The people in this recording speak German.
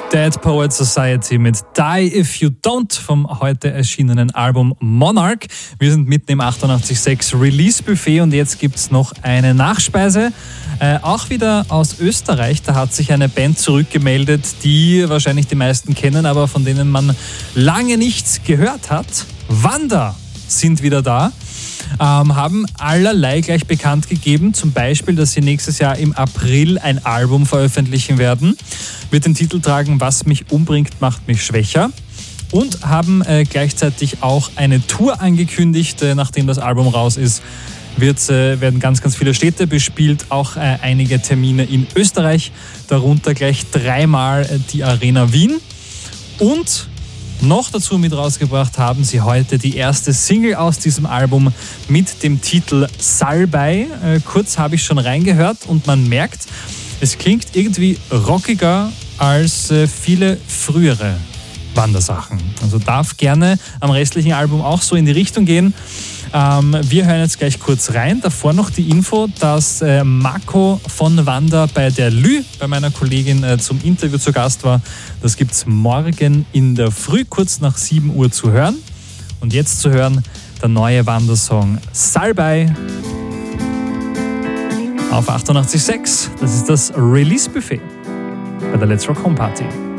Dead Poets Society mit Die If You Don't vom heute erschienenen Album Monarch. Wir sind mitten im 88.6 Release-Buffet und jetzt gibt es noch eine Nachspeise. Auch wieder aus Österreich. Da hat sich eine Band zurückgemeldet, die wahrscheinlich die meisten kennen, aber von denen man lange nichts gehört hat. Wanda sind wieder da. Haben allerlei gleich bekannt gegeben, zum Beispiel, dass sie nächstes Jahr im April ein Album veröffentlichen werden, wird den Titel tragen, Was mich umbringt, macht mich schwächer, und haben gleichzeitig auch eine Tour angekündigt, nachdem das Album raus ist. Werden ganz, ganz viele Städte bespielt, auch einige Termine in Österreich, darunter gleich 3-mal die Arena Wien. Und noch dazu mit rausgebracht haben sie heute die erste Single aus diesem Album mit dem Titel Salbei. Kurz habe ich schon reingehört und man merkt, es klingt irgendwie rockiger als viele frühere Wandersachen. Also darf gerne am restlichen Album auch so in die Richtung gehen. Wir hören jetzt gleich kurz rein. Davor noch die Info, dass Marco von Wanda bei der Lü, bei meiner Kollegin, zum Interview zu Gast war. Das gibt es morgen in der Früh, kurz nach 7 Uhr zu hören. Und jetzt zu hören der neue Wandersong Salbei auf 88.6. Das ist das Release-Buffet bei der Let's Rock Home Party.